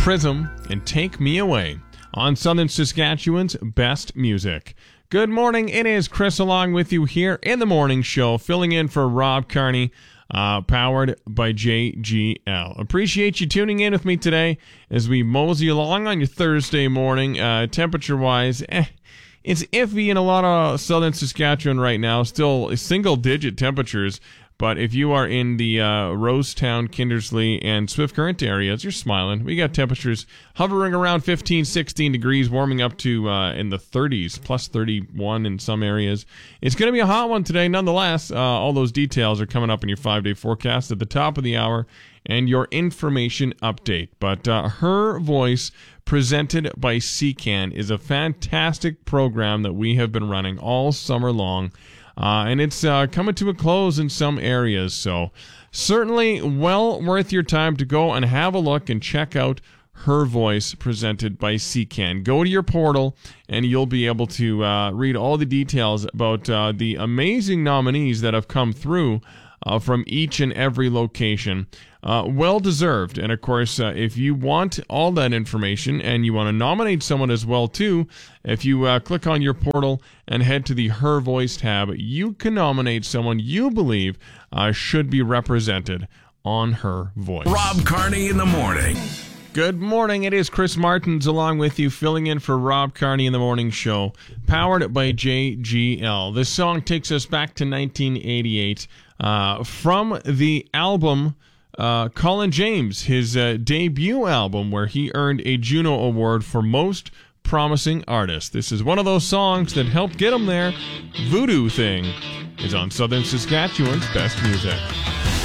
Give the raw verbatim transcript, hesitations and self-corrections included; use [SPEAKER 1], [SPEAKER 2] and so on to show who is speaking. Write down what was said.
[SPEAKER 1] Prism and Take Me Away on Southern Saskatchewan's best music. Good morning, it is Chris along with you here in the morning show, filling in for Rob Carney, uh, powered by J G L. Appreciate you tuning in with me today as we mosey along on your Thursday morning. Uh, temperature-wise, eh, it's iffy in a lot of Southern Saskatchewan right now, still single-digit temperatures. But if you are in the uh, Rosetown, Kindersley, and Swift Current areas, you're smiling. We got temperatures hovering around fifteen, sixteen degrees, warming up to uh, in the thirties, plus thirty-one in some areas. It's going to be a hot one today, nonetheless. Uh, all those details are coming up in your five-day forecast at the top of the hour and your information update. But uh, Her Voice, presented by C C A N, is a fantastic program that we have been running all summer long. Uh, and it's uh, coming to a close in some areas, so certainly well worth your time to go and have a look and check out Her Voice, presented by C C A N. Go to your portal, and you'll be able to uh, read all the details about uh, the amazing nominees that have come through uh, from each and every location. Uh, well-deserved. And, of course, uh, if you want all that information and you want to nominate someone as well, too, if you uh, click on your portal and head to the Her Voice tab, you can nominate someone you believe uh, should be represented on Her Voice.
[SPEAKER 2] Rob Carney in the morning.
[SPEAKER 1] Good morning. It is Chris Martins along with you, filling in for Rob Carney in the morning show, powered by J G L. This song takes us back to nineteen eighty-eight uh, from the album Uh, Colin James, his uh, debut album, where he earned a Juno Award for Most Promising Artist. This is one of those songs that helped get him there. Voodoo Thing is on Southern Saskatchewan's best music.